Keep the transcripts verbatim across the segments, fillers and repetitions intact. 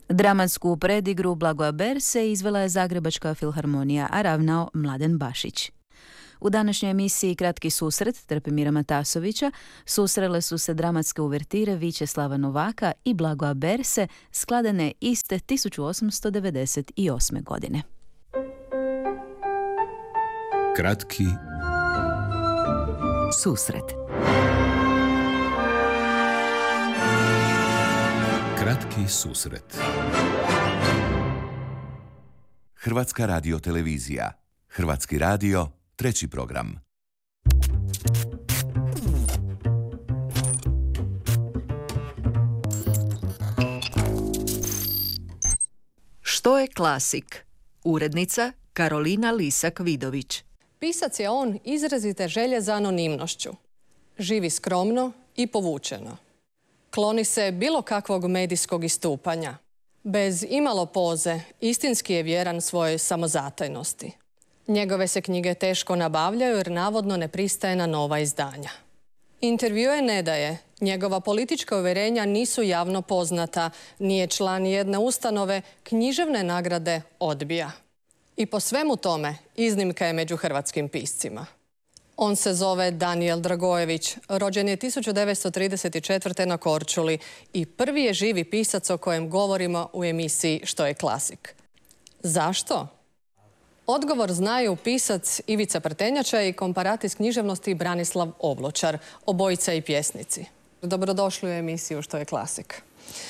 Dramatsku predigru Blagoja Berse izvela je Zagrebačka filharmonija, a ravnao Mladen Bašić. U današnjoj emisiji Kratki susret Trpimira Matasovića susrele su se dramatske uvertire Vičeslava Novaka i Blagoja Berse, skladane iste tisuću osamsto devedeset osme. godine. Kratki susret. Kratki susret. Hrvatska radiotelevizija. Hrvatski radio, treći program. Što je klasik? Urednica Karolina Lisak-Vidović. Pisac je on izrazite želje za anonimnošću. Živi skromno i povučeno. Kloni se bilo kakvog medijskog istupanja. Bez imalo poze, istinski je vjeran svojoj samozatajnosti. Njegove se knjige teško nabavljaju jer navodno ne pristaje na nova izdanja. Intervjue ne daje. Njegova politička uvjerenja nisu javno poznata. Nije član jedne ustanove, književne nagrade odbija. I po svemu tome iznimka je među hrvatskim piscima. On se zove Danijel Dragojević, rođen je tisuću devetsto trideset četvrte. na Korčuli i prvi je živi pisac o kojem govorimo u emisiji Što je klasik. Zašto? Odgovor znaju pisac Ivica Prtenjača i komparator iz književnosti Branislav Obločar, obojica i pjesnici. Dobrodošli u emisiju Što je klasik.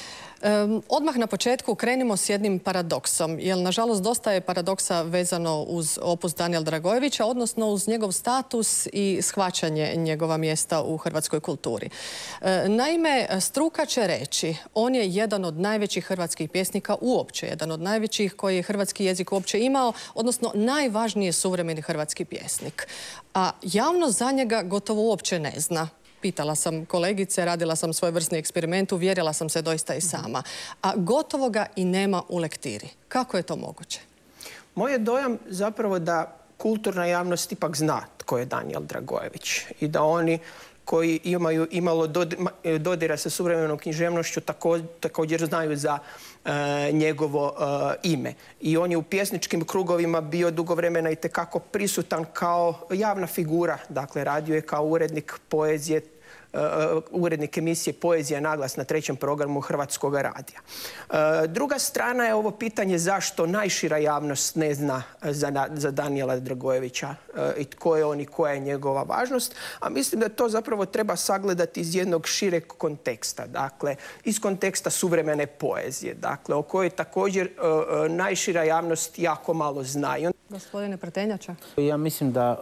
Um, odmah na početku krenimo s jednim paradoksom, jer nažalost dosta je paradoksa vezano uz opus Danijela Dragojevića, odnosno uz njegov status i shvaćanje njegova mjesta u hrvatskoj kulturi. E, naime, struka će reći, on je jedan od najvećih hrvatskih pjesnika uopće, jedan od najvećih koji je hrvatski jezik uopće imao, odnosno najvažniji je suvremeni hrvatski pjesnik. A javnost za njega gotovo uopće ne zna. Pitala sam kolegice, radila sam svojevrsni eksperiment, uvjerila sam se doista i sama. A gotovo ga i nema u lektiri. Kako je to moguće? Moj je dojam zapravo da kulturna javnost ipak zna tko je Danijel Dragojević i da oni koji imaju imalo dodira sa suvremenom književnošću tako, također znaju za e, njegovo e, ime. I on je u pjesničkim krugovima bio dugo vremena itekako prisutan kao javna figura. Dakle, radio je kao urednik poezije, Uh, urednik emisije Poezija naglas na trećem programu Hrvatskog radija. Uh, druga strana je ovo pitanje zašto najšira javnost ne zna za, za Danijela Dragojevića uh, i tko je on i koja je njegova važnost, a mislim da to zapravo treba sagledati iz jednog šireg konteksta, dakle iz konteksta suvremene poezije, dakle o kojoj također uh, najšira javnost jako malo zna. Gospodine Prtenjača? Ja mislim da,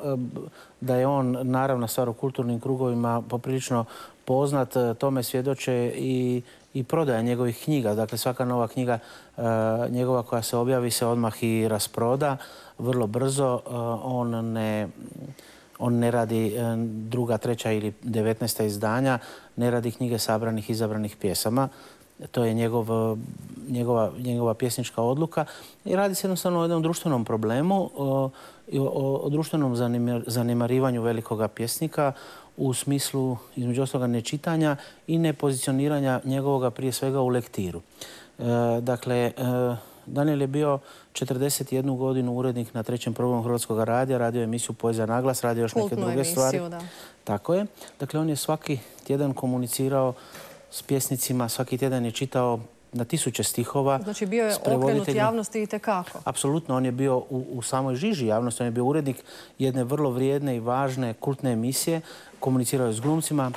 da je on naravno stvar u kulturnim krugovima poprilično poznat. Tome svjedoče i, i prodaja njegovih knjiga. Dakle, svaka nova knjiga uh, njegova koja se objavi se odmah i rasproda vrlo brzo. Uh, on ne... On ne radi druga, treća ili devetnaesta izdanja, ne radi knjige sabranih, izabranih pjesama. To je njegov, njegova, njegova pjesnička odluka. I radi se jednostavno o jednom društvenom problemu, o, o, o društvenom zanemarivanju velikoga pjesnika u smislu, između ostaloga, nečitanja i nepozicioniranja njegovoga prije svega u lektiru. E, dakle, e, Danijel je bio četrdeset jednu godinu urednik na trećem programu Hrvatskog radija, radio emisiju Poezija naglas, radio još neke druge emisiju, stvari. Da. Tako je. Dakle, on je svaki tjedan komunicirao s pjesnicima, svaki tjedan je čitao na tisuće stihova. Znači bio je okrenut javnosti itekako. Apsolutno, on je bio u, u samoj žiži javnosti, on je bio urednik jedne vrlo vrijedne i važne kultne emisije. Komunicirao je s glumcima,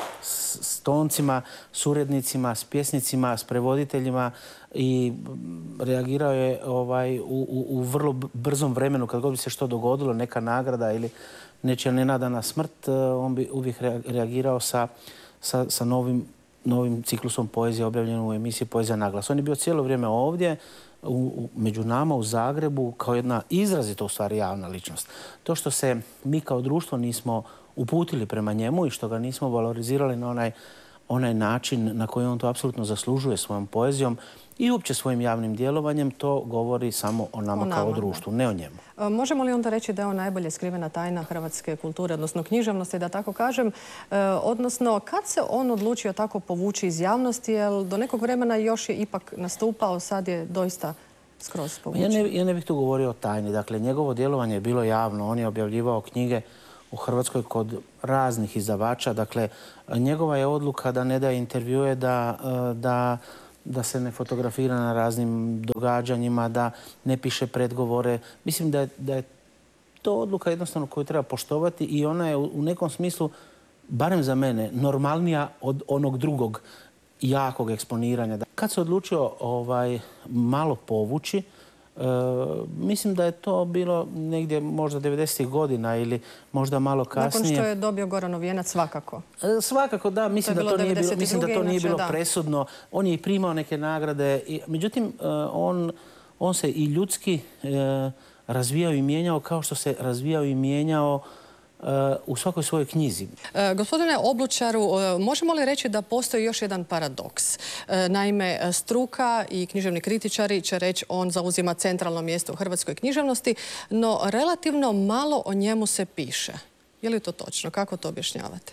s toncima, s urednicima, s pjesnicima, s prevoditeljima i reagirao je ovaj, u, u, u vrlo brzom vremenu kad god bi se što dogodilo, neka nagrada ili nečija nenadana smrt, on bi uvijek reagirao sa, sa, sa novim novim ciklusom poezije objavljenom u emisiji Poezija naglas. On je bio cijelo vrijeme ovdje, u, u, među nama u Zagrebu, kao jedna izrazito u stvari javna ličnost. To što se mi kao društvo nismo uputili prema njemu i što ga nismo valorizirali na onaj onaj način na koji on to apsolutno zaslužuje svojom poezijom i uopće svojim javnim djelovanjem, to govori samo o nama, o nama kao društvu, ne o njemu. E, možemo li onda reći da je on najbolje skrivena tajna hrvatske kulture, odnosno književnosti, da tako kažem? E, odnosno, kad se on odlučio tako povući iz javnosti, jer do nekog vremena još je ipak nastupao, sad je doista skroz povučen? Ja ne, ja ne bih tu govorio o tajni. Dakle, njegovo djelovanje je bilo javno. On je objavljivao knjige u Hrvatskoj kod raznih izdavača. Dakle, njegova je odluka da ne daje intervjue, da, da, da se ne fotografira na raznim događanjima, da ne piše predgovore. Mislim da je, da je to odluka jednostavno koju treba poštovati i ona je u nekom smislu, barem za mene, normalnija od onog drugog jakog eksponiranja. Kad se odlučio ovaj, malo povući, e, mislim da je to bilo negdje možda devedesetih godina ili možda malo kasnije. Nakon što je dobio Goranov vijenac, svakako. E, svakako, da. Mislim da to nije bilo, mislim da to nije bilo presudno. On je i primao neke nagrade. I, međutim, e, on, on se i ljudski e, razvijao i mijenjao kao što se razvijao i mijenjao u svakoj svojoj knjizi. E, gospodine Oblučaru, možemo li reći da postoji još jedan paradoks? E, naime, struka i književni kritičari će reći on zauzima centralno mjesto u hrvatskoj književnosti, no relativno malo o njemu se piše. Je li to točno? Kako to objašnjavate?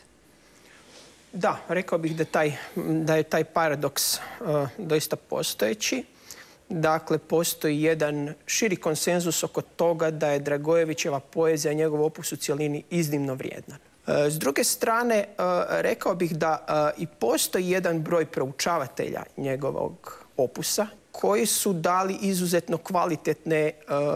Da, rekao bih da, taj, da je taj paradoks uh, doista postojeći. Dakle, postoji jedan širi konsenzus oko toga da je Dragojevićeva poezija i njegov opus u cjelini iznimno vrijedan. S druge strane, rekao bih da i postoji jedan broj proučavatelja njegovog opusa koji su dali izuzetno kvalitetne,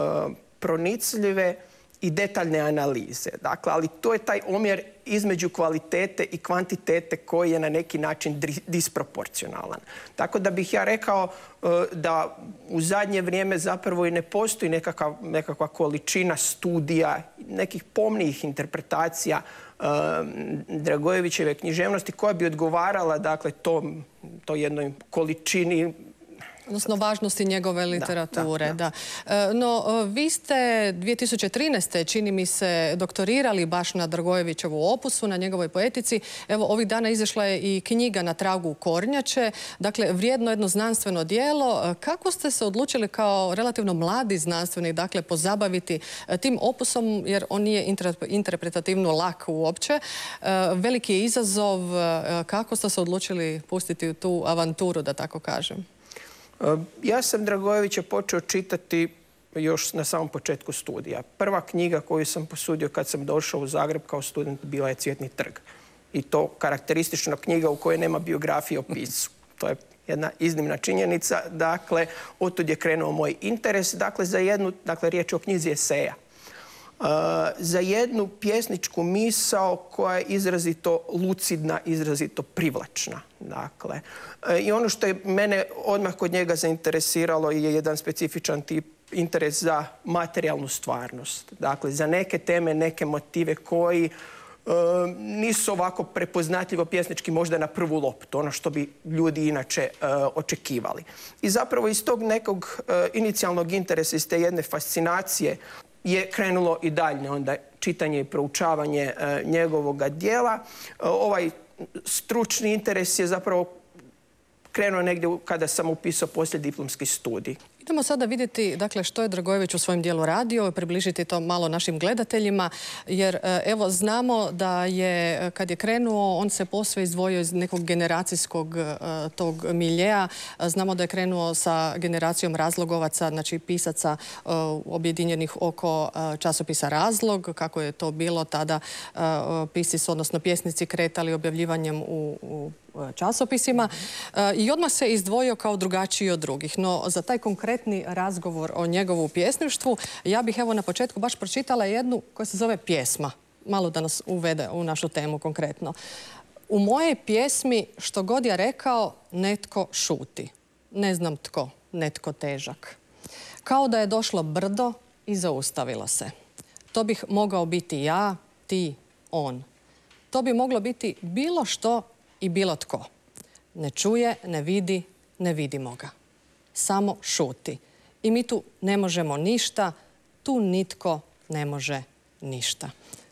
pronicljive i detaljne analize. Dakle, ali to je taj omjer između kvalitete i kvantitete koji je na neki način disproporcionalan. Tako da bih ja rekao da u zadnje vrijeme zapravo i ne postoji nekakva, nekakva količina studija, nekih pomnijih interpretacija Dragojevićeve književnosti koja bi odgovarala, dakle, to, to jednoj količini, odnosno važnosti njegove literature. Da, da, da. No, vi ste dvije tisuće trinaeste. čini mi se doktorirali baš na Dragojevićevu opusu, na njegovoj poetici. Evo, ovih dana izašla je i knjiga Na tragu kornjače. Dakle, vrijedno jedno znanstveno djelo. Kako ste se odlučili kao relativno mladi znanstvenik, dakle, pozabaviti tim opusom, jer on nije interpretativno lak uopće. Veliki je izazov. Kako ste se odlučili pustiti tu avanturu, da tako kažem? Ja sam Dragojevića počeo čitati još na samom početku studija. Prva knjiga koju sam posudio kad sam došao u Zagreb kao student bila je Cvjetni trg. I to karakteristična knjiga u kojoj nema biografije o piscu. To je jedna iznimna činjenica. Dakle, otud je krenuo moj interes. Dakle, za jednu, dakle, riječ je o knjizi eseja. Uh, za jednu pjesničku misao koja je izrazito lucidna, izrazito privlačna. Dakle, uh, i ono što je mene odmah kod njega zainteresiralo je jedan specifičan tip interes za materijalnu stvarnost. Dakle, za neke teme, neke motive koji uh, nisu ovako prepoznatljivo pjesnički možda na prvu loptu, ono što bi ljudi inače uh, očekivali. I zapravo iz tog nekog uh, inicijalnog interesa, iz te jedne fascinacije, je krenulo i dalje onda čitanje i proučavanje e, njegovoga djela. E, ovaj stručni interes je zapravo krenuo negdje kada sam upisao poslijediplomski studij. Idemo sada vidjeti, dakle, što je Dragojević u svojem dijelu radio, približiti to malo našim gledateljima, jer evo znamo da je, kad je krenuo, on se posve izdvojio iz nekog generacijskog tog miljeja. Znamo da je krenuo sa generacijom razlogovaca, znači pisaca objedinjenih oko časopisa Razlog, kako je to bilo tada, pisci su, odnosno pjesnici, kretali objavljivanjem u, u časopisima i odmah se izdvojio kao drugačiji od drugih. No, za taj konkretni razgovor o njegovu pjesništvu, ja bih evo na početku baš pročitala jednu koja se zove Pjesma. Malo da nas uvede u našu temu konkretno. U mojej pjesmi, što god ja rekao, netko šuti. Ne znam tko, netko težak. Kao da je došlo brdo i zaustavilo se. To bih mogao biti ja, ti, on. To bi moglo biti bilo što i bilo tko. Ne čuje, ne vidi, ne vidimo ga. Samo šuti. I mi tu ne možemo ništa, tu nitko ne može ništa.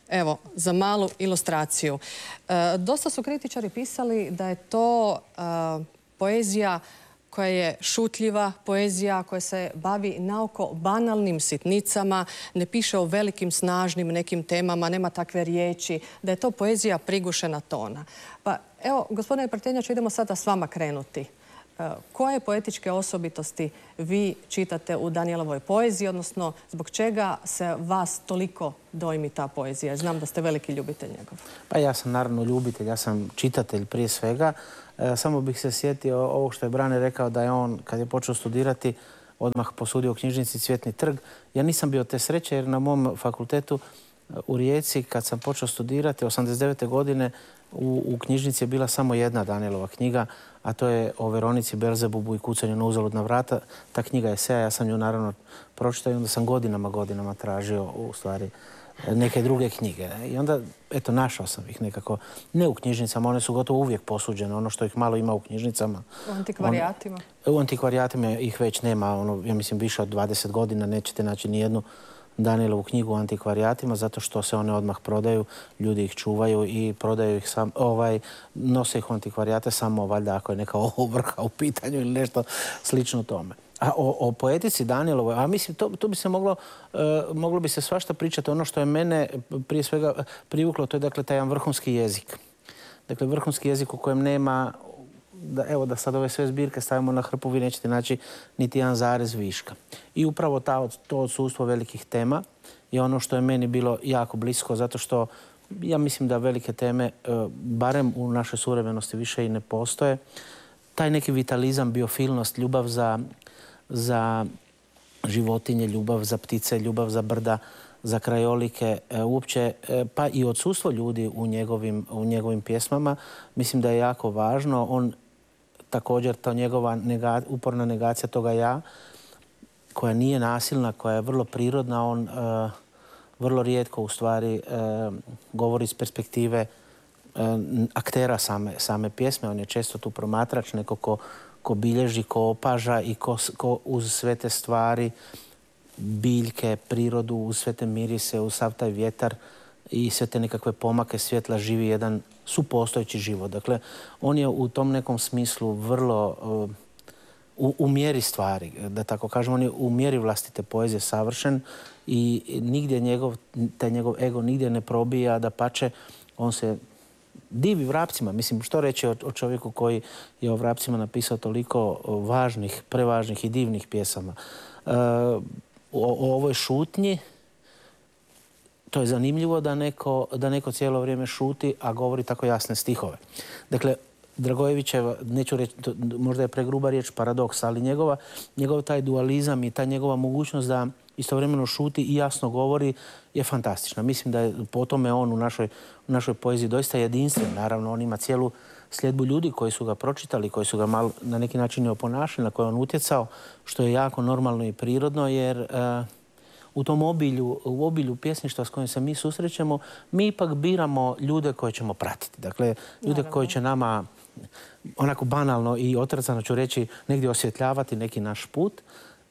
Evo, za malu ilustraciju. E, dosta su kritičari pisali da je to e, poezija koja je šutljiva, poezija koja se bavi naoko banalnim sitnicama, ne piše o velikim, snažnim nekim temama, nema takve riječi, da je to poezija prigušena tona. Pa evo, gospodine Prtenjaču, idemo sada s vama krenuti. Koje poetičke osobitosti vi čitate u Danielovoj poeziji, odnosno zbog čega se vas toliko dojmi ta poezija? Znam da ste veliki ljubitelj njegov. Pa ja sam naravno ljubitelj, ja sam čitatelj prije svega. E, samo bih se sjetio ovog što je Brane rekao da je on, kad je počeo studirati, odmah posudio u knjižnici Cvjetni trg. Ja nisam bio te sreće jer na mom fakultetu u Rijeci, kad sam počeo studirati, osamdeset devete godine, u, u knjižnici je bila samo jedna Danielova knjiga, a to je o Veronici, Belzebubu i kucanju na uzaludna vrata. Ta knjiga je seja, ja sam nju naravno pročitao i onda sam godinama, godinama tražio u stvari neke druge knjige. I onda, eto, našao sam ih nekako, ne u knjižnicama, one su gotovo uvijek posuđene, ono što ih malo ima u knjižnicama. U antikvarijatima? On, u antikvarijatima ih već nema, ono, ja mislim, više od dvadeset godina, nećete naći ni jednu Danielovu knjigu u antikvarijatima zato što se one odmah prodaju, ljudi ih čuvaju i prodaju ih sam, ovaj, nose ih u antikvarijate samo valjda ako je neka ovrha u pitanju ili nešto slično tome. A o, o poetici Danielovoj, a mislim, to, to bi se moglo, uh, moglo bi se svašta pričati. Ono što je mene prije svega privuklo, to je dakle taj jedan vrhunski jezik. Dakle, vrhunski jezik u kojem nema, da, evo da sad ove sve zbirke stavimo na hrpu, vi nećete naći niti jedan zarez viška. I upravo ta, to odsustvo velikih tema je ono što je meni bilo jako blisko, zato što ja mislim da velike teme, barem u našoj suvremenosti, više i ne postoje. Taj neki vitalizam, biofilnost, ljubav za, za životinje, ljubav za ptice, ljubav za brda, za krajolike, uopće, pa i odsustvo ljudi u njegovim, u njegovim pjesmama, mislim da je jako važno. On također, ta njegova nega, uporna negacija toga ja, koja nije nasilna, koja je vrlo prirodna, on uh, vrlo rijetko u stvari uh, govori iz perspektive uh, aktera same, same pjesme. On je često tu promatrač, neko ko, ko bilježi, ko opaža i ko, ko uz sve te stvari, biljke, prirodu, uz sve te mirise, uz sav taj vjetar i sve te nekakve pomake svjetla živi jedan supostojeći život. Dakle, on je u tom nekom smislu vrlo uh, u, u mjeri stvari, da tako kažem, on je u mjeri vlastite poezije savršen i nigdje njegov, taj njegov ego nigdje ne probija, da pače, on se divi vrapcima. Mislim, što reći o, o čovjeku koji je o vrapcima napisao toliko važnih, prevažnih i divnih pjesama. Uh, o, o ovoj šutnji, to je zanimljivo da neko, da neko cijelo vrijeme šuti, a govori tako jasne stihove. Dakle, Dragojevićeva, neću reći, možda je pregruba riječ, paradoks, ali njegova, njegov taj dualizam i ta njegova mogućnost da istovremeno šuti i jasno govori je fantastična. Mislim da je po tome on u našoj, u našoj poeziji doista jedinstven. Naravno, on ima cijelu sljedbu ljudi koji su ga pročitali, koji su ga malo na neki način i oponašali, na koje on utjecao, što je jako normalno i prirodno, jer uh, u tom obilju, u obilju pjesništva s kojim se mi susrećemo, mi ipak biramo ljude koje ćemo pratiti. Dakle, ljude Naravno. koji će nama onako banalno i otrcano ću reći negdje osvjetljavati neki naš put.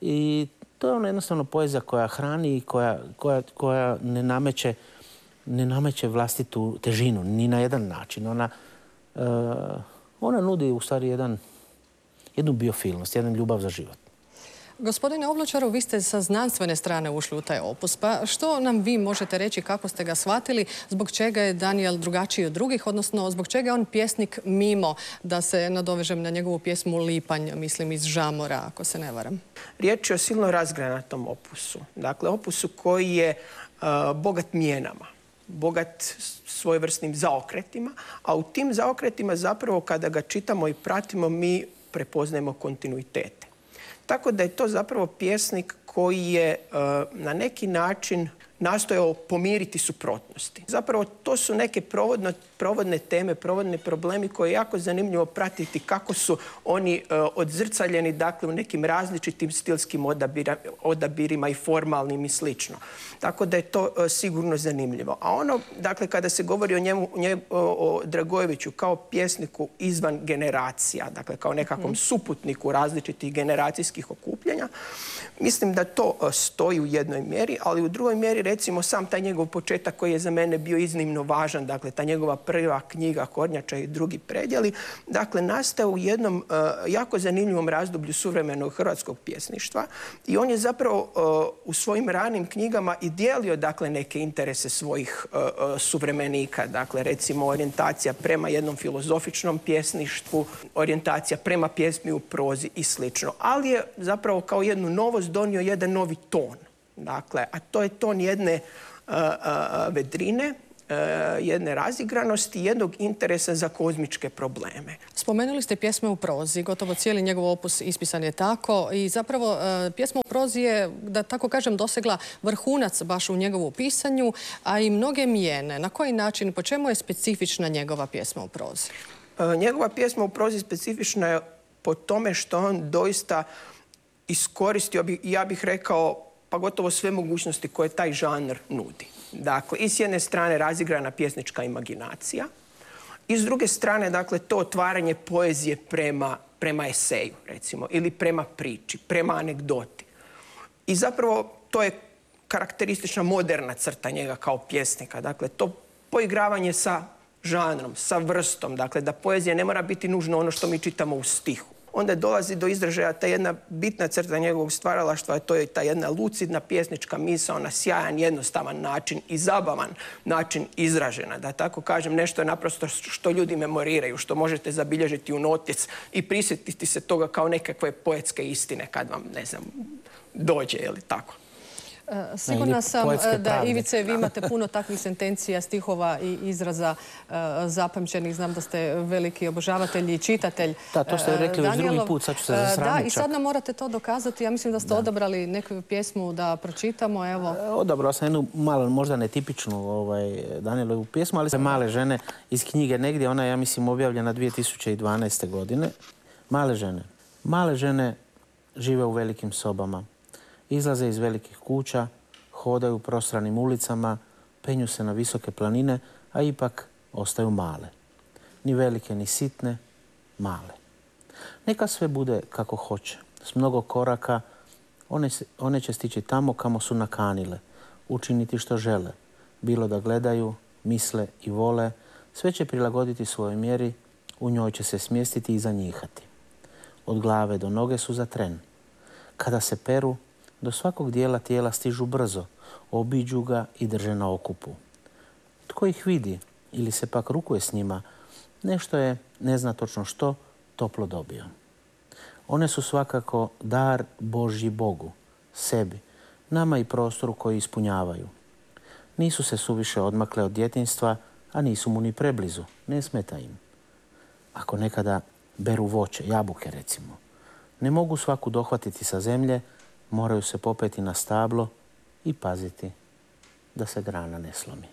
I to je ono jednostavno poezija koja hrani i koja, koja, koja ne nameće, ne nameće vlastitu težinu ni na jedan način. Ona, uh, ona nudi u stvari jedan, jednu biofilnost, jedan ljubav za život. Gospodine Obločaru, vi ste sa znanstvene strane ušli u taj opus. Pa što nam vi možete reći, kako ste ga shvatili, zbog čega je Daniel drugačiji od drugih, odnosno zbog čega je on pjesnik mimo, da se nadovežem na njegovu pjesmu Lipanj, mislim iz Žamora, ako se ne varam? Riječ je o silno razgranatom opusu. Dakle, opusu koji je uh, bogat mijenama, bogat svojevrsnim zaokretima, a u tim zaokretima zapravo kada ga čitamo i pratimo mi prepoznajemo kontinuitete. Tako da je to zapravo pjesnik koji je uh, na neki način nastojao pomiriti suprotnosti. Zapravo to su neke provodno, provodne teme, provodne problemi koje je jako zanimljivo pratiti kako su oni uh, odzrcaljeni dakle, u nekim različitim stilskim odabira, odabirima i formalnim i slično. Tako da je to uh, sigurno zanimljivo. A ono, dakle, kada se govori o njemu, nje, o, o Dragojeviću kao pjesniku izvan generacija, dakle kao nekakvom mm. suputniku različitih generacijskih okupljanja, mislim da to uh, stoji u jednoj mjeri, ali u drugoj mjeri recimo sam taj njegov početak koji je za mene bio iznimno važan, dakle ta njegova prva knjiga Kornjača i drugi predjeli, dakle nastao u jednom uh, jako zanimljivom razdoblju suvremenog hrvatskog pjesništva i on je zapravo uh, u svojim ranim knjigama i dijelio dakle neke interese svojih uh, uh, suvremenika, dakle recimo orijentacija prema jednom filozofičnom pjesništvu, orijentacija prema pjesmi u prozi i slično, ali je zapravo kao jednu novost donio jedan novi ton. Dakle, a to je ton jedne uh, uh, vedrine, uh, jedne razigranosti, jednog interesa za kozmičke probleme. Spomenuli ste pjesme u prozi, gotovo cijeli njegov opus ispisan je tako i zapravo uh, pjesma u prozi je, da tako kažem, dosegla vrhunac baš u njegovu pisanju, a i mnoge mijene. Na koji način, po čemu je specifična njegova pjesma u prozi? Uh, njegova pjesma u prozi specifična je po tome što on doista iskoristio, bi, ja bih rekao, pa gotovo sve mogućnosti koje taj žanr nudi. Dakle, i s jedne strane razigrana pjesnička imaginacija i s druge strane, dakle, to otvaranje poezije prema, prema eseju, recimo, ili prema priči, prema anegdoti. I zapravo to je karakteristična moderna crta njega kao pjesnika. Dakle, to poigravanje sa žanrom, sa vrstom, dakle, da poezija ne mora biti nužno ono što mi čitamo u stihu. Onda dolazi do izražaja ta jedna bitna crta njegovog stvaralaštva, a to je ta jedna lucidna pjesnička misao na sjajan, jednostavan način i zabavan način izražena. Da tako kažem, nešto je naprosto što ljudi memoriraju, što možete zabilježiti u notic i prisjetiti se toga kao nekakve poetske istine kad vam, ne znam, dođe ili tako. Sigurna sam da, Ivice, vi imate puno takvih sentencija, stihova i izraza zapamćenih. Znam da ste veliki obožavatelj i čitatelj. Da, to ste rekli već drugi put, sad ću se zasramiti. Da, i sad nam morate to dokazati. Ja mislim da ste odabrali neku pjesmu da pročitamo. Evo. Odabrao sam jednu malo, možda netipičnu ovaj, Danijelovu pjesmu, ali Male žene iz knjige negdje. Ona je, ja mislim, objavljena dvije tisuće dvanaeste. godine. Male žene. Male žene žive u velikim sobama. Izlaze iz velikih kuća, hodaju prostranim ulicama, penju se na visoke planine, a ipak ostaju male. Ni velike, ni sitne, male. Neka sve bude kako hoće. S mnogo koraka one, one će stići tamo kamo su nakanile, učiniti što žele. Bilo da gledaju, misle i vole, sve će prilagoditi svojoj mjeri, u njoj će se smjestiti i zanjihati. Od glave do noge su za tren. Kada se peru, do svakog dijela tijela stižu brzo, obiđu ga i drže na okupu. Tko ih vidi ili se pak rukuje s njima, nešto je, ne zna točno što, toplo dobio. One su svakako dar Božji Bogu, sebi, nama i prostoru koji ispunjavaju. Nisu se suviše odmakle od djetinjstva, a nisu mu ni preblizu, ne smeta im. Ako nekada beru voće, jabuke recimo, ne mogu svaku dohvatiti sa zemlje, moraju se popeti na stablo i paziti da se grana ne slomi.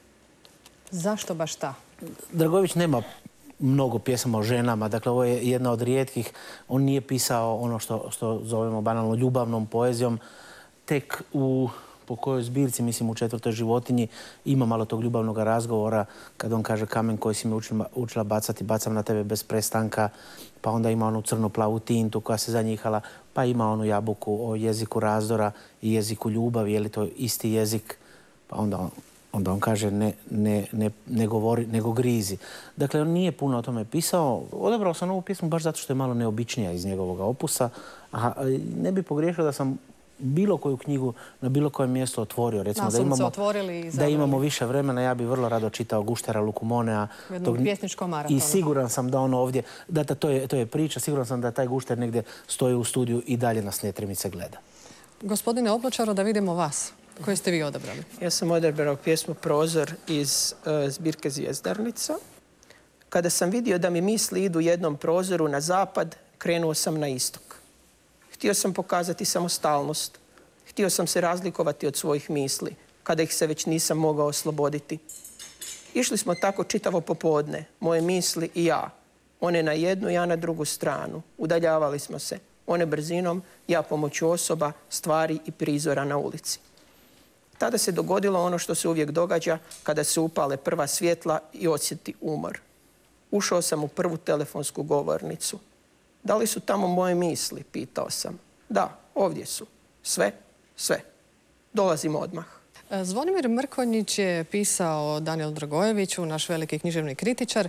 Zašto baš ta? Dragojević nema mnogo pjesama o ženama. Dakle, ovo je jedna od rijetkih. On nije pisao ono što, što zovemo banalno ljubavnom poezijom. Tek u po kojoj zbirci, mislim u Četvrtoj životinji, ima malo tog ljubavnog razgovora kad on kaže kamen koji si me učila, učila bacati, bacam na tebe bez prestanka, pa onda ima onu crnu plavu tintu koja se zanjihala, pa ima onu jabuku o jeziku razdora i jeziku ljubavi, je li to isti jezik, pa onda on, onda on kaže ne, ne, ne, ne govori, nego grizi. Dakle, on nije puno o tome pisao. Odabrao sam ovu pjesmu baš zato što je malo neobičnija iz njegovog opusa, a ne bi pogriješio da sam bilo koju knjigu na bilo kojem mjestu otvorio. Recimo, da, imamo, da imamo više vremena, ja bih vrlo rado čitao Guštera Lukumonea. Jednog pjesničkog maratona. I siguran sam da ono ovdje, da, da to, je, to je priča, siguran sam da taj Gušter negdje stoji u studiju i dalje nas Netremice gleda. Gospodine Obločaro, da vidimo vas. Koje ste vi odabrali? Ja sam odabrao pjesmu Prozor iz uh, zbirke Zvjezdarnica. Kada sam vidio da mi misli idu jednom prozoru na zapad, krenuo sam na istok. Htio sam pokazati samostalnost. Htio sam se razlikovati od svojih misli, kada ih se već nisam mogao osloboditi. Išli smo tako čitavo popodne, moje misli i ja. One na jednu, ja na drugu stranu. Udaljavali smo se. One brzinom, ja pomoću osoba, stvari i prizora na ulici. Tada se dogodilo ono što se uvijek događa kada se upale prva svjetla i osjeti umor. Ušao sam u prvu telefonsku govornicu. Da li su tamo moje misli, pitao sam. Da, ovdje su. Sve, sve. Dolazim odmah. Zvonimir Mrkonjić je pisao Danijelu Dragojeviću, naš veliki književni kritičar,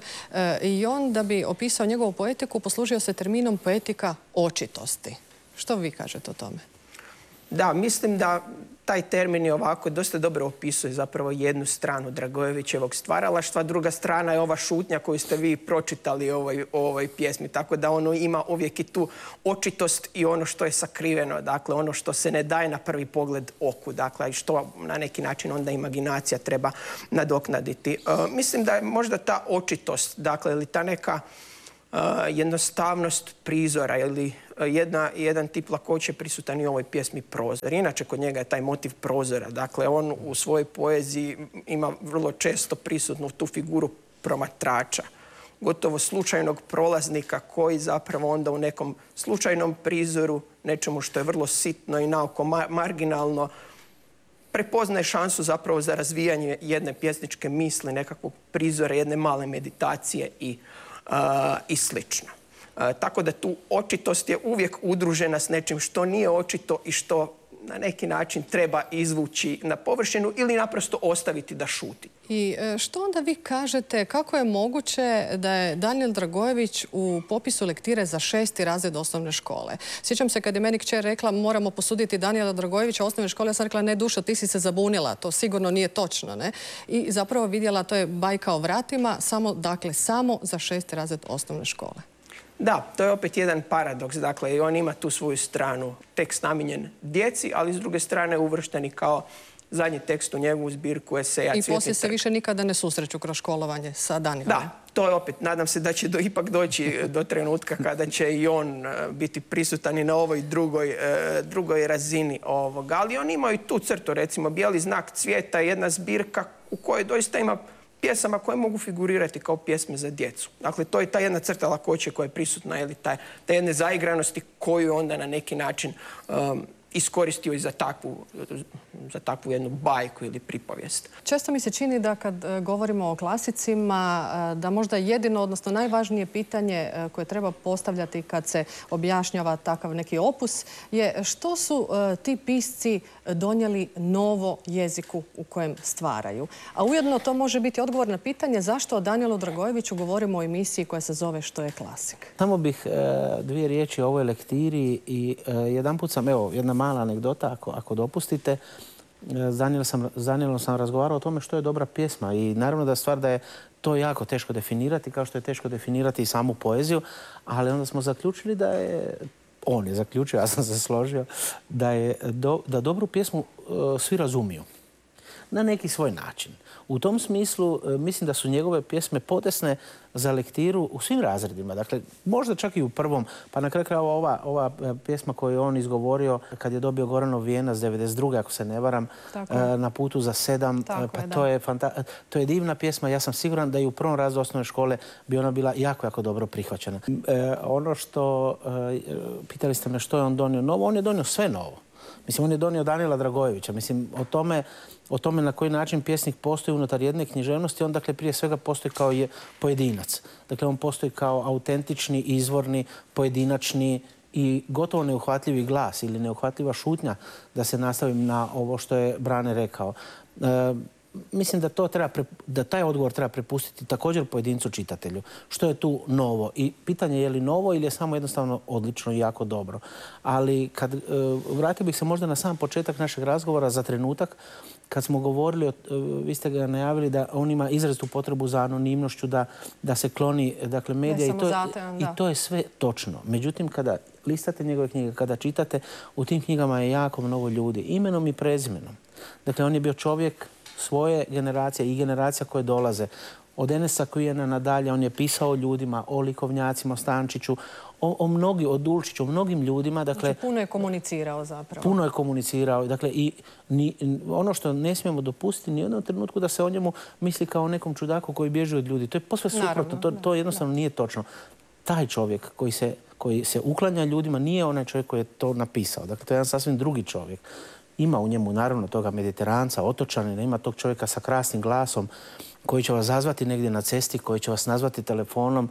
i on, da bi opisao njegovu poetiku, poslužio se terminom poetika očitosti. Što vi kažete o tome? Da, mislim da taj termin je ovako dosta dobro opisuje zapravo jednu stranu Dragojevićevog stvaralaštva. Druga strana je ova šutnja koju ste vi pročitali u ovoj, ovoj pjesmi. Tako da ono ima uvijek i tu očitost i ono što je sakriveno. Dakle, ono što se ne daje na prvi pogled oku. Dakle, što na neki način onda imaginacija treba nadoknaditi. Uh, mislim da je možda ta očitost, dakle, ili ta neka Uh, jednostavnost prizora ili uh, jedna, jedan tip lakoće prisutan i u ovoj pjesmi prozor. Inače, kod njega je taj motiv prozora. Dakle, on u svojoj poeziji ima vrlo često prisutnu tu figuru promatrača, gotovo slučajnog prolaznika koji zapravo onda u nekom slučajnom prizoru, nečemu što je vrlo sitno i naoko ma marginalno, prepoznaje šansu zapravo za razvijanje jedne pjesničke misli, nekakvog prizora, jedne male meditacije i Uh, i slično. Uh, tako da tu očitost je uvijek udružena s nečim što nije očito i što na neki način treba izvući na površinu ili naprosto ostaviti da šuti. I što onda vi kažete, kako je moguće da je Danijel Dragojević u popisu lektire za šesti razred osnovne škole? Sjećam se kad je meni kćer rekla moramo posuditi Danijela Dragojevića osnovne škole, ja sam rekla ne dušo, ti si se zabunila, to sigurno nije točno, ne? I zapravo vidjela, to je bajka o vratima, samo, dakle, samo za šesti razred osnovne škole. Da, to je opet jedan paradoks. Dakle, i on ima tu svoju stranu, tekst namijenjen djeci, ali s druge strane uvršteni kao zadnji tekst u njegovu zbirku eseja Cvjetni trg. I poslije se više nikada ne susreću kroz školovanje sa Danijelom. Da, to je opet, nadam se da će do, ipak doći do trenutka kada će i on biti prisutan i na ovoj drugoj, drugoj razini ovoga. Ali on ima i tu crtu, recimo Bijeli znak cvijeta je jedna zbirka u kojoj doista ima pjesama koje mogu figurirati kao pjesme za djecu. Dakle, to je ta jedna crta lakoće koja je prisutna, ili ta, ta jedne zaigranosti koju onda na neki način um, iskoristio i za takvu, za takvu jednu bajku ili pripovijest. Često mi se čini da kad govorimo o klasicima, da možda jedino, odnosno najvažnije pitanje koje treba postavljati kad se objašnjava takav neki opus je što su ti pisci donijeli novo jeziku u kojem stvaraju. A ujedno to može biti odgovor na pitanje zašto o Danijelu Dragojeviću govorimo o emisiji koja se zove Što je klasik. Samo bih dvije riječi o ovoj lektiri i jedanput sam, evo, jedna mala anegdota, ako, ako dopustite. S Danijelom sam, Danijelom sam razgovarao o tome što je dobra pjesma i naravno da je stvar da je to jako teško definirati, kao što je teško definirati i samu poeziju, ali onda smo zaključili da je, on je zaključio, ja sam se složio, da, je do, da dobru pjesmu uh, svi razumiju na neki svoj način. U tom smislu mislim da su njegove pjesme potesne za lektiru u svim razredima. Dakle, možda čak i u prvom. Pa na kraju krajeva ova, ova pjesma koju je on izgovorio kad je dobio Goranov vijenac devedeset druge ako se ne varam, Na putu za sedam. Tako pa je, to, je fanta- to je divna pjesma. Ja sam siguran da i u prvom razredu osnovne škole bi ona bila jako, jako dobro prihvaćena. E, ono što, e, pitali ste me što je on donio novo, on je donio sve novo. Mislim, on je donio Danijela Dragojevića. Mislim, o tome, o tome na koji način pjesnik postoji unutar jedne književnosti, on dakle prije svega postoji kao je pojedinac. Dakle, on postoji kao autentični, izvorni, pojedinačni i gotovo neuhvatljivi glas ili neuhvatljiva šutnja, da se nastavim na ovo što je Brane rekao. E, Mislim da, to treba, da taj odgovor treba prepustiti također pojedincu čitatelju. Što je tu novo? I pitanje je li novo ili je samo jednostavno odlično i jako dobro. Ali kad e, vratio bih se možda na sam početak našeg razgovora za trenutak, kad smo govorili, o, vi ste ga najavili da on ima izrazitu potrebu za anonimnošću, da, da se kloni dakle, medija i to, zatem, i to je sve točno. Međutim, kada listate njegove knjige, kada čitate, u tim knjigama je jako mnogo ljudi, imenom i prezimenom. Dakle, on je bio čovjek svoje generacije i generacija koje dolaze. Od Enesa Kujena nadalje on je pisao o ljudima, o likovnjacima, o Stančiću, o, o mnogi, o Dulčiću, o mnogim ljudima. Dakle, znači, puno je komunicirao zapravo. Puno je komunicirao. Dakle, i ni, ono što ne smijemo dopustiti ni u jednom trenutku da se o njemu misli kao o nekom čudaku koji bježi od ljudi. To je posve suprotno. To, to jednostavno nije točno. Taj čovjek koji se, koji se uklanja ljudima nije onaj čovjek koji je to napisao. Dakle, to je jedan sasvim drugi čovjek. Ima u njemu naravno toga mediteranca, otočanina, ima tog čovjeka sa krasnim glasom koji će vas zazvati negdje na cesti, koji će vas nazvati telefonom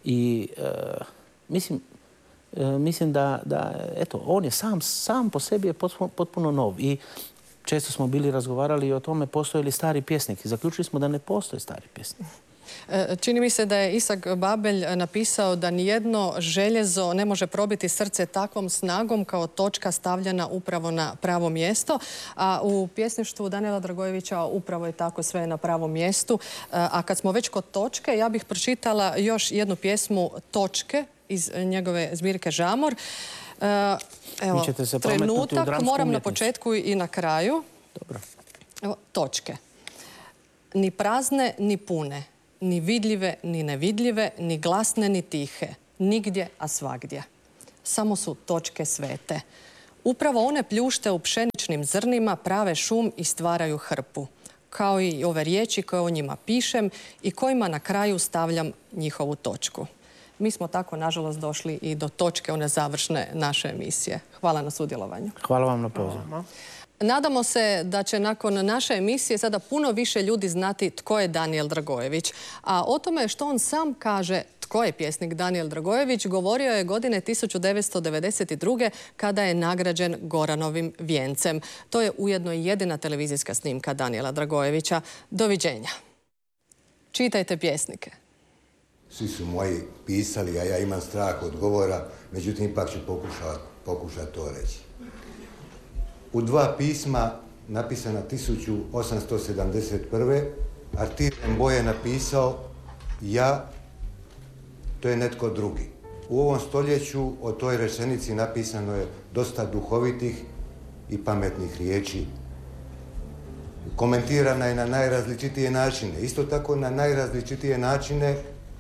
i e, mislim, e, mislim da, da eto, on je sam, sam po sebi je potpuno, potpuno nov i često smo bili razgovarali o tome postoje li stari pjesnik. Zaključili smo da ne postoje stari pjesnik. Čini mi se da je Isak Babelj napisao da nijedno željezo ne može probiti srce takvom snagom kao točka stavljena upravo na pravo mjesto. A u pjesništvu Danijela Dragojevića upravo je tako, sve na pravom mjestu. A kad smo već kod točke, ja bih pročitala još jednu pjesmu Točke iz njegove zbirke Žamor. Evo, trenutak, moram na početku i na kraju. Dobro. Evo, točke. Ni prazne, ni pune. Ni vidljive, ni nevidljive, ni glasne, ni tihe. Nigdje, a svagdje. Samo su točke svete. Upravo one pljušte u pšeničnim zrnima prave šum i stvaraju hrpu. Kao i ove riječi koje o njima pišem i kojima na kraju stavljam njihovu točku. Mi smo tako, nažalost, došli i do točke one završne naše emisije. Hvala na sudjelovanju. Hvala vam na pozivu. Nadamo se da će nakon naše emisije sada puno više ljudi znati tko je Danijel Dragojević. A o tome što on sam kaže tko je pjesnik Danijel Dragojević govorio je godine tisuću devetsto devedeset druge. kada je nagrađen Goranovim vijencem. To je ujedno i jedina televizijska snimka Danijela Dragojevića. Doviđenja. Čitajte pjesnike. Svi su moji pisali, a ja imam strah od govora, međutim ipak ću pokušati pokuša to reći. U dva pisma napisana tisuću osamsto sedamdeset prve. Artur Rimbaud je napisao ja, to je netko drugi. U ovom stoljeću o toj rečenici napisano je dosta duhovitih i pametnih riječi. Komentirana je na najrazličitije načine. Isto tako na najrazličitije načine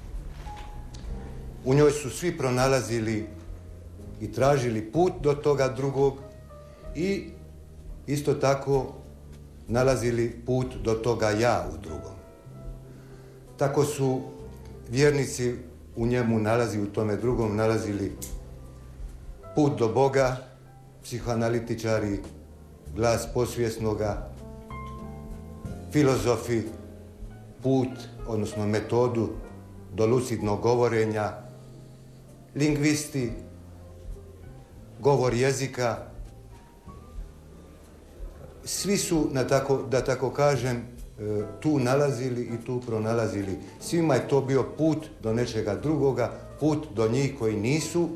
u njoj su svi pronalazili i tražili put do toga drugog i isto tako nalazili put do toga ja u drugom. Tako su vjernici u njemu nalazi, u tome drugom nalazili put do Boga, psihoanalitičari, glas posvjesnoga, filozofi, put, odnosno metodu do lucidnog govorenja, lingvisti, govor jezika. Svi su, na tako, da tako kažem, tu nalazili i tu pronalazili. Svima je to bio put do nečega drugoga, put do njih koji nisu,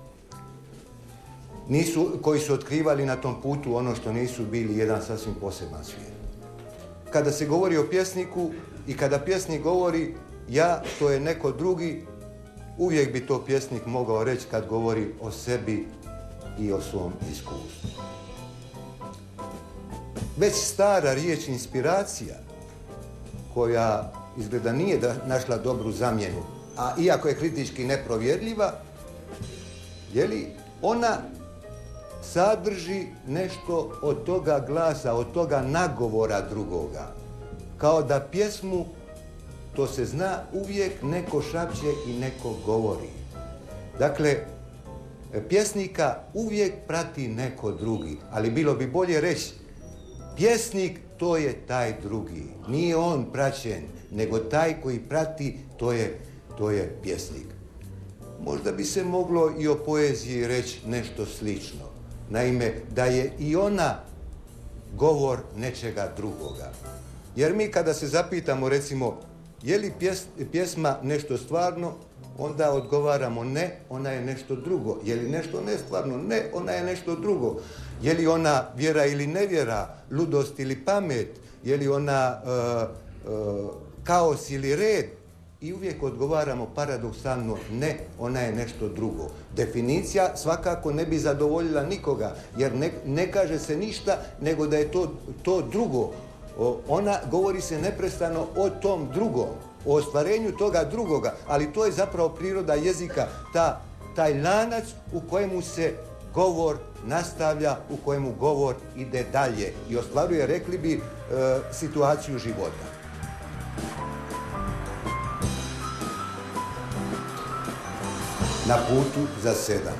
nisu, koji su otkrivali na tom putu ono što nisu bili, jedan sasvim poseban svijet. Kada se govori o pjesniku i kada pjesnik govori ja, to je neko drugi, uvijek bi to pjesnik mogao reći kad govori o sebi i o svom iskustvu. Već stara riječ inspiracija, koja izgleda nije da našla dobru zamjenu, a iako je kritički neprovjerljiva, je li ona sadrži nešto od toga glasa, od toga nagovora drugoga. Kao da pjesmu, to se zna, uvijek neko šapće i neko govori. Dakle, pjesnika uvijek prati neko drugi, ali bilo bi bolje reći pjesnik, to je taj drugi. Nije on praćen, nego taj koji prati, to je, to je pjesnik. Možda bi se moglo i o poeziji reći nešto slično. Naime, da je i ona govor nečega drugoga. Jer mi kada se zapitamo, recimo, je li pjes, pjesma nešto stvarno, onda odgovaramo ne, ona je nešto drugo. Je li nešto nestvarno? Ne, ona je nešto drugo. Je li ona vjera ili nevjera, ludost ili pamet? Je li ona uh, uh, kaos ili red? I uvijek odgovaramo paradoksalno ne, ona je nešto drugo. Definicija svakako ne bi zadovoljila nikoga, jer ne, ne kaže se ništa nego da je to, to drugo. O, ona govori se neprestano o tom drugom, o ostvarenju toga drugoga, ali to je zapravo priroda jezika, ta, taj lanac u kojemu se govor nastavlja, u kojemu govor ide dalje i ostvaruje, rekli bi, e, situaciju života. Na putu za sedam.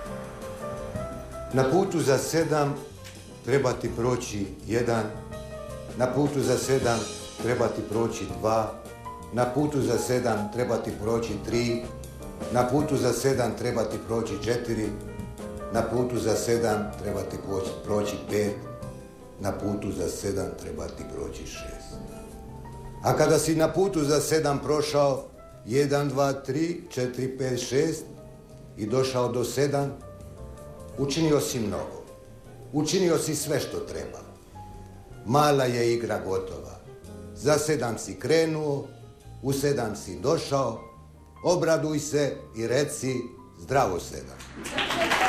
Na putu za sedam treba ti proći jedan, na putu za sedam treba ti proći dva, na putu za sedam treba ti proći tri, na putu za sedam treba ti proći četiri, na putu za sedam treba ti proći pet, na putu za sedam treba ti proći šest. A kada si na putu za sedam prošao jedan, dva, tri, četiri, pet, šest i došao do sedam, učinio si mnogo. Učinio si sve što treba. Mala je igra gotova. Za sedam si krenuo, u sedam si došao, obraduj se i reci zdravo sedam.